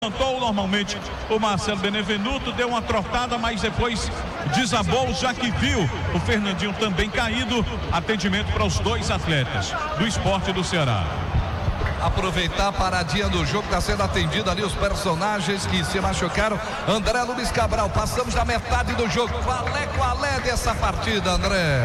Levantou normalmente o Marcelo Benevenuto, deu uma trotada, mas depois desabou, já que viu o Fernandinho também caído. Atendimento para os dois atletas do Sport do Ceará. Aproveitar a paradinha do jogo, está sendo atendido ali os personagens que se machucaram. André Luiz Cabral, passamos da metade do jogo. Qual é dessa partida, André?